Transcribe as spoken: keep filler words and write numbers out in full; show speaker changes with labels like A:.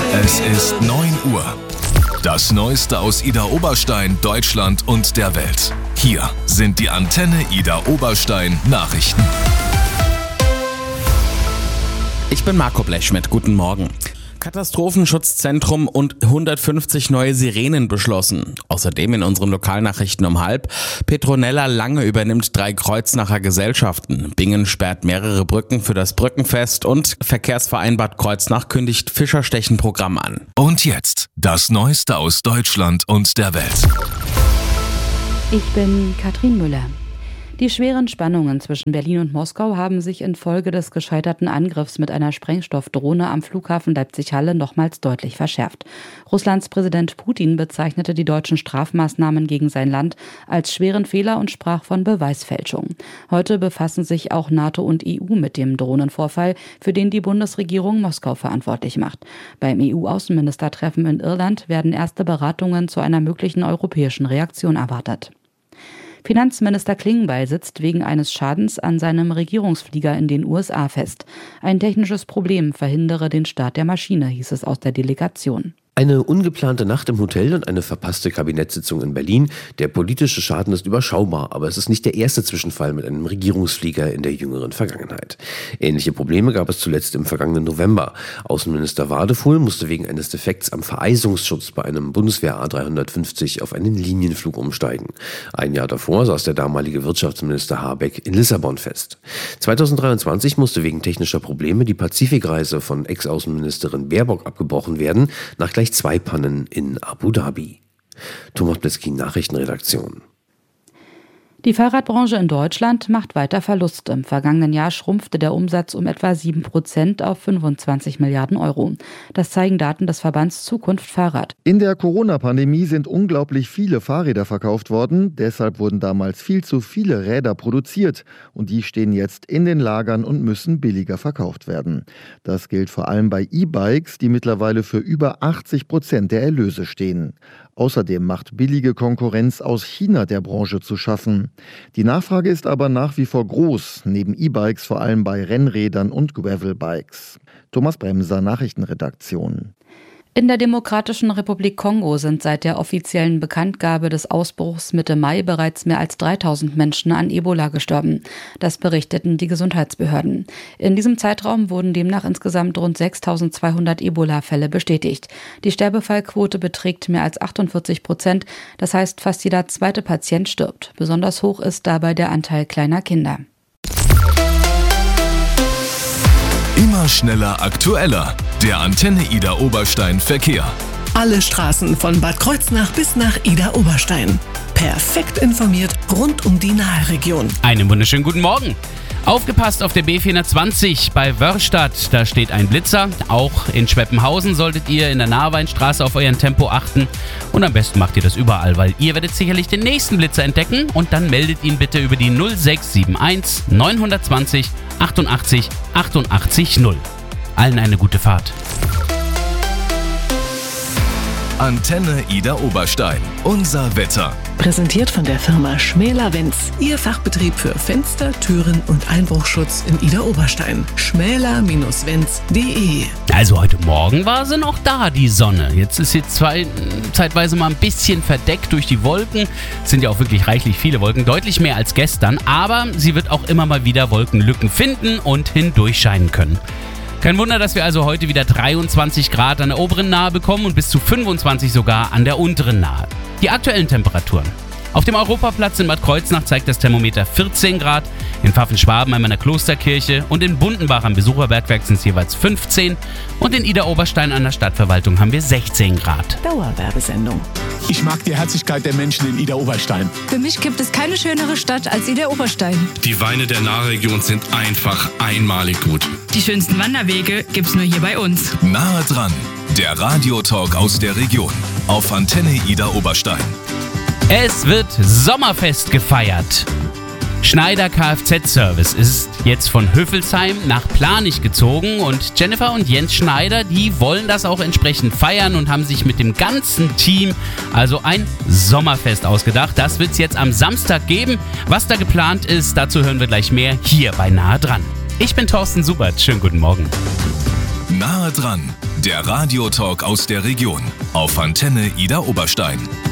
A: Es ist neun Uhr. Das Neueste aus Ida Oberstein, Deutschland und der Welt. Hier sind die Antenne Ida Oberstein Nachrichten.
B: Ich bin Marco Blechschmidt, guten Morgen. Katastrophenschutzzentrum und hundertfünfzig neue Sirenen beschlossen. Außerdem in unseren Lokalnachrichten um halb. Petronella Lange übernimmt drei Kreuznacher Gesellschaften. Bingen sperrt mehrere Brücken für das Brückenfest und Verkehrsverein Bad Kreuznach kündigt Fischerstechenprogramm an.
A: Und jetzt das Neueste aus Deutschland und der Welt.
C: Ich bin Katrin Müller. Die schweren Spannungen zwischen Berlin und Moskau haben sich infolge des gescheiterten Angriffs mit einer Sprengstoffdrohne am Flughafen Leipzig-Halle nochmals deutlich verschärft. Russlands Präsident Putin bezeichnete die deutschen Strafmaßnahmen gegen sein Land als schweren Fehler und sprach von Beweisfälschung. Heute befassen sich auch NATO und E U mit dem Drohnenvorfall, für den die Bundesregierung Moskau verantwortlich macht. Beim E U-Außenministertreffen in Irland werden erste Beratungen zu einer möglichen europäischen Reaktion erwartet. Finanzminister Klingbeil sitzt wegen eines Schadens an seinem Regierungsflieger in den U S A fest. Ein technisches Problem verhindere den Start der Maschine, hieß es aus der Delegation.
D: Eine ungeplante Nacht im Hotel und eine verpasste Kabinettssitzung in Berlin. Der politische Schaden ist überschaubar, aber es ist nicht der erste Zwischenfall mit einem Regierungsflieger in der jüngeren Vergangenheit. Ähnliche Probleme gab es zuletzt im vergangenen November. Außenminister Wadefuhl musste wegen eines Defekts am Vereisungsschutz bei einem Bundeswehr A dreihundertfünfzig auf einen Linienflug umsteigen. Ein Jahr davor saß der damalige Wirtschaftsminister Habeck in Lissabon fest. zweitausenddreiundzwanzig musste wegen technischer Probleme die Pazifikreise von Ex-Außenministerin Baerbock abgebrochen werden, nach gleich zwei Pannen in Abu Dhabi. Thomas Blitzky, Nachrichtenredaktion.
C: Die Fahrradbranche in Deutschland macht weiter Verluste. Im vergangenen Jahr schrumpfte der Umsatz um etwa sieben Prozent auf fünfundzwanzig Milliarden Euro. Das zeigen Daten des Verbands Zukunft Fahrrad.
E: In der Corona-Pandemie sind unglaublich viele Fahrräder verkauft worden. Deshalb wurden damals viel zu viele Räder produziert. Und die stehen jetzt in den Lagern und müssen billiger verkauft werden. Das gilt vor allem bei E-Bikes, die mittlerweile für über achtzig Prozent der Erlöse stehen. Außerdem macht billige Konkurrenz aus China der Branche zu schaffen. Die Nachfrage ist aber nach wie vor groß, neben E-Bikes vor allem bei Rennrädern und Gravelbikes. Thomas Bremser, Nachrichtenredaktion.
C: In der Demokratischen Republik Kongo sind seit der offiziellen Bekanntgabe des Ausbruchs Mitte Mai bereits mehr als dreitausend Menschen an Ebola gestorben. Das berichteten die Gesundheitsbehörden. In diesem Zeitraum wurden demnach insgesamt rund sechstausendzweihundert Ebola-Fälle bestätigt. Die Sterbefallquote beträgt mehr als achtundvierzig Prozent. Das heißt, fast jeder zweite Patient stirbt. Besonders hoch ist dabei der Anteil kleiner Kinder.
A: Immer schneller, aktueller. Der Antenne Ida Oberstein Verkehr.
F: Alle Straßen von Bad Kreuznach bis nach Ida Oberstein. Perfekt informiert rund um die Nahe-Region.
G: Einen wunderschönen guten Morgen. Aufgepasst auf der B vierhundertzwanzig bei Wörrstadt, da steht ein Blitzer. Auch in Schweppenhausen solltet ihr in der Nahweinstraße auf euren Tempo achten. Und am besten macht ihr das überall, weil ihr werdet sicherlich den nächsten Blitzer entdecken. Und dann meldet ihn bitte über die null sechs sieben eins neun zwei null achtundachtzig achtundachtzig null. Allen eine gute Fahrt.
A: Antenne Ida Oberstein. Unser Wetter.
F: Präsentiert von der Firma Schmäler-Wenz. Ihr Fachbetrieb für Fenster, Türen und Einbruchschutz in Ida Oberstein. schmäler Wenz punkt de.
G: Also heute Morgen war sie noch da, die Sonne. Jetzt ist sie zwei, zeitweise mal ein bisschen verdeckt durch die Wolken. Es sind ja auch wirklich reichlich viele Wolken, deutlich mehr als gestern. Aber sie wird auch immer mal wieder Wolkenlücken finden und hindurchscheinen können. Kein Wunder, dass wir also heute wieder dreiundzwanzig Grad an der oberen Nahe bekommen und bis zu fünfundzwanzig sogar an der unteren Nahe. Die aktuellen Temperaturen. Auf dem Europaplatz in Bad Kreuznach zeigt das Thermometer vierzehn Grad, in Pfaffenschwaben einmal in der Klosterkirche und in Bundenbach am Besucherbergwerk sind es jeweils fünfzehn und in Ida Oberstein an der Stadtverwaltung haben wir sechzehn Grad.
F: Dauerwerbesendung.
H: Ich mag die Herzlichkeit der Menschen in Ida Oberstein.
I: Für mich gibt es keine schönere Stadt als Ida Oberstein.
J: Die Weine der Nahregion sind einfach einmalig gut.
I: Die schönsten Wanderwege gibt's nur hier bei uns.
A: Nahe dran, der Radiotalk aus der Region auf Antenne Ida Oberstein.
G: Es wird Sommerfest gefeiert. Schneider Kfz-Service ist jetzt von Höfelsheim nach Planich gezogen und Jennifer und Jens Schneider, die wollen das auch entsprechend feiern und haben sich mit dem ganzen Team also ein Sommerfest ausgedacht. Das wird es jetzt am Samstag geben. Was da geplant ist, dazu hören wir gleich mehr hier bei Nahe dran. Ich bin Thorsten Subert. Schönen guten Morgen.
A: Nahe dran, Der Radiotalk aus der Region auf Antenne Idar Oberstein.